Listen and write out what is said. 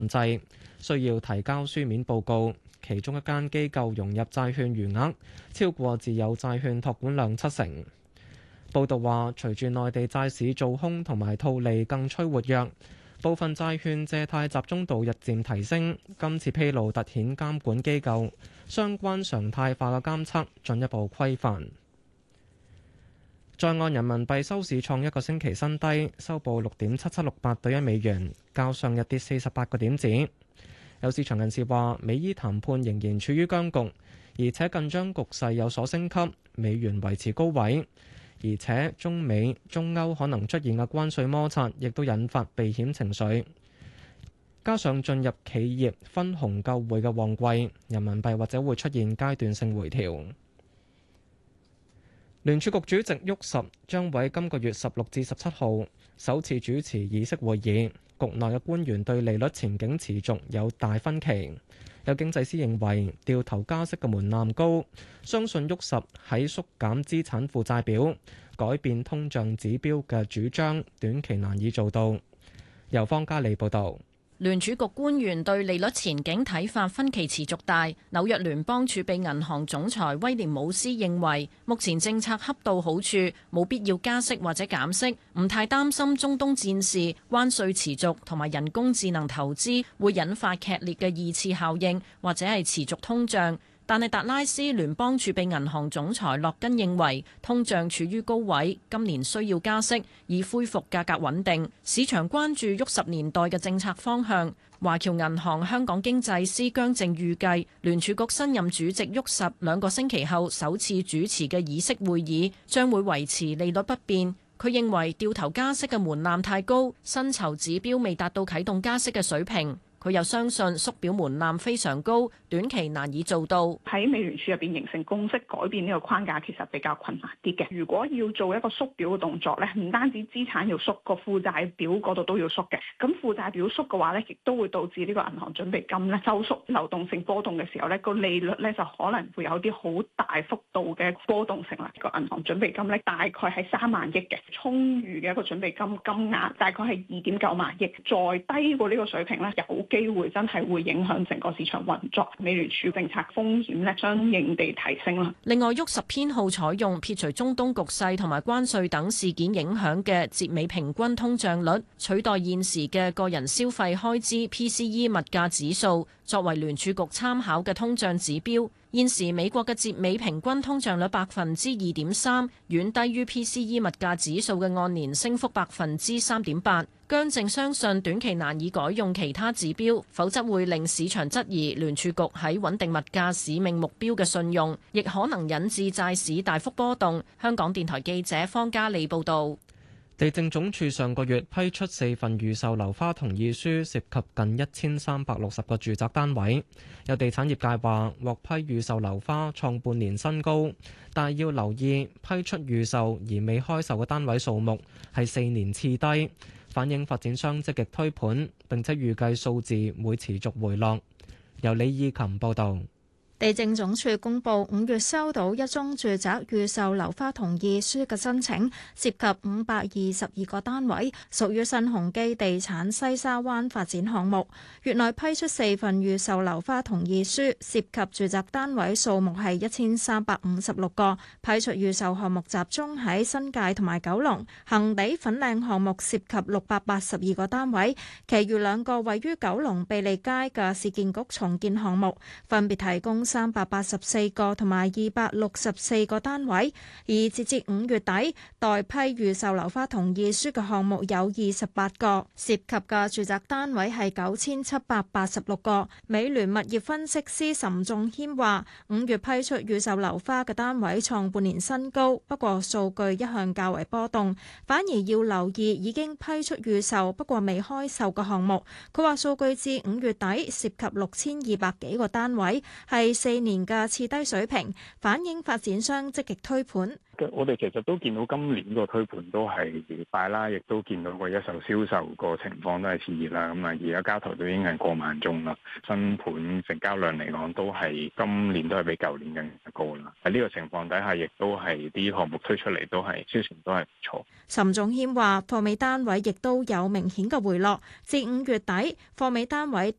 制，需要提交書面報告。其中一間機構融入債券餘額超過自有債券託管量70%。報道話，隨住內地債市做空同埋套利更趨活躍，部分債券借貸集中度日漸提升。今次披露凸顯監管機構相關常態化嘅監測進一步規範。在岸人民幣收市創一個星期新低，收報6.7768對一美元，較上日跌48個點子。有市場人士話，美伊談判仍然處於僵局，而且緊張局勢有所升級，美元維持高位，而且中美、中歐可能出現嘅關稅摩擦，亦都引發避險情緒。加上進入企業分紅救匯嘅旺季，人民幣或者會出現階段性回調。聯儲局主席沃什將喺今個月16至17號首次主持議息會議。局內嘅官員對利率前景持續有大分歧，有經濟師認為掉頭加息嘅門檻高，相信沃什喺縮減資產負債表、改變通脹指標嘅主張短期難以做到。由方嘉利報導。 聯儲局官員對利率前景睇法分歧持續大。紐約聯邦儲備銀行總裁威廉姆斯認為，目前政策恰到好處，冇必要加息或者減息，唔太擔心中東戰事、關稅持續同埋人工智能投資會引發劇烈嘅二次效應，或者係持續通脹。但係達拉斯聯邦儲備銀行總裁洛根認為，通脹處於高位，今年需要加息以恢復價格穩定。市場關注沃什年代嘅政策方向。華僑銀行香港經濟師姜正預計，聯儲局新任主席沃什2個星期後首次主持嘅議息會議將會維持利率不變。佢認為掉頭加息嘅門檻太高，薪酬指標未達到啟動加息嘅水平。佢又相信縮表門檻非常高，短期難以做到。 喺美聯儲入邊形成共識，改變呢個框架其實比較困難啲嘅。如果要做一個縮表嘅動作咧，唔單止資產要縮，個負債表嗰度都要縮嘅。咁負債表縮嘅話咧，亦都會導致呢個銀行準備金咧收縮，流動性波動嘅時候咧，個利率咧就可能會有啲好大幅度嘅波動性啦。個銀行準備金咧大概係3萬億嘅，充裕嘅一個準備金額大概係2.9萬億，再低過呢個水平咧有機會真係會影響整個市場運作，美聯儲政策風險咧相應地提升啦。 另外，沃什偏好採用撇除中東局勢同埋關稅等事件影響嘅節美平均通脹率，取代現時嘅個人消費開支 PCE 物價指數作為聯儲局參考嘅通脹指標。現時美國嘅節美平均通脹率2.3%，遠低於 PCE 物價指數嘅按年升幅3.8%。姜正相信短期難以改用其他指標，否則會令市場質疑聯儲局喺穩定物價使命目標嘅信用，亦可能引致債市大幅波動。香港電台記者方嘉利報導。 地政總署上個月批出4份預售樓花同意書，涉及近1360個住宅單位。有地產業界話，獲批預售樓花創半年新高，但係要留意批出預售而未開售嘅單位數目係4年次低，反映發展商積極推盤，並且預計數字會持續回落。由李義琴報導。 地政總署公布5月收到一宗住宅預售樓花同意書嘅申請，涉及522個單位，屬於新鴻基地產西沙灣發展項目。月內批出4份預售樓花同意書，涉及住宅單位數目係1356個。批出預售項目集中喺新界同埋九龍，恆地粉嶺項目涉及682個單位，其餘2個位於九龍庇利街嘅市建局重建項目，分別提供384個同埋264個單位，而截至5月底，待批預售樓花同意書嘅項目有28個，涉及嘅住宅單位係9786個。美聯物業分析師岑仲謙話：5月批出預售樓花嘅單位創半年新高，不過數據一向較為波動，反而要留意已經批出預售不過未開售嘅項目。佢話數據至5月底涉及6200幾個單位，係 4年嘅次低水平，反映發展商積極推盤。 我哋其實都見到今年個推盤都係快啦，亦都見到個一手銷售個情況都係熾熱啦。咁啊，而家交投都已經係過萬宗啦，新盤成交量嚟講都係今年都係比舊年更加高啦。喺呢個情況底下，亦都係啲項目推出嚟都係銷情都係唔錯。 岑總謙話：貨尾單位亦都有明顯嘅回落，至5月底貨尾單位